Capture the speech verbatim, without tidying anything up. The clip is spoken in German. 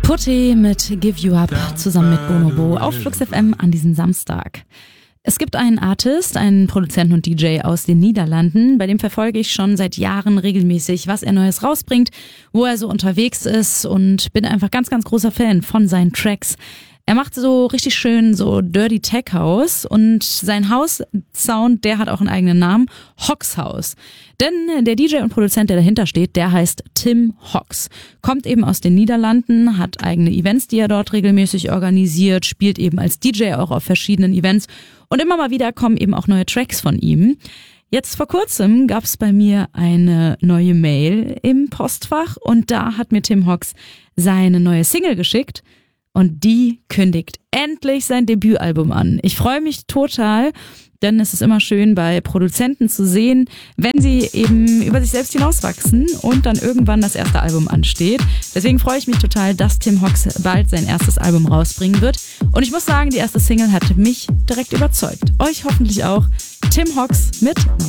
Putti mit Give You Up zusammen mit Bonobo auf Flux F M an diesem Samstag. Es gibt einen Artist, einen Produzenten und D J aus den Niederlanden, bei dem verfolge ich schon seit Jahren regelmäßig, was er Neues rausbringt, wo er so unterwegs ist und bin einfach ganz, ganz großer Fan von seinen Tracks. Er macht so richtig schön so Dirty Tech House und sein House-Sound, der hat auch einen eigenen Namen, Hox House. Denn der D J und Produzent, der dahinter steht, der heißt Tim Hox. Kommt eben aus den Niederlanden, hat eigene Events, die er dort regelmäßig organisiert, spielt eben als D J auch auf verschiedenen Events und immer mal wieder kommen eben auch neue Tracks von ihm. Jetzt vor kurzem gab es bei mir eine neue Mail im Postfach und da hat mir Tim Hox seine neue Single geschickt. Und die kündigt endlich sein Debütalbum an. Ich freue mich total, denn es ist immer schön bei Produzenten zu sehen, wenn sie eben über sich selbst hinauswachsen und dann irgendwann das erste Album ansteht. Deswegen freue ich mich total, dass Tim Hox bald sein erstes Album rausbringen wird. Und ich muss sagen, die erste Single hat mich direkt überzeugt. Euch hoffentlich auch. Tim Hox mit